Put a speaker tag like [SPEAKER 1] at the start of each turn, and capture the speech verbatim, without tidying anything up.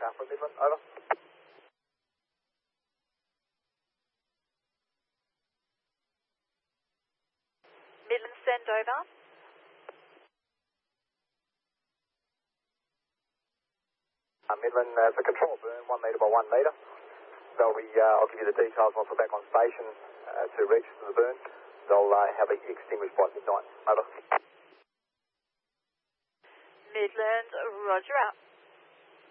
[SPEAKER 1] Alpha Midland, over.
[SPEAKER 2] Midland, send over.
[SPEAKER 1] Uh, Midland, uh, for control burn, one metre by one metre. They'll be, uh, I'll give you the details once we're back on station uh, to register the burn. They'll uh, have it extinguished by midnight. Over.
[SPEAKER 2] Midland, roger out.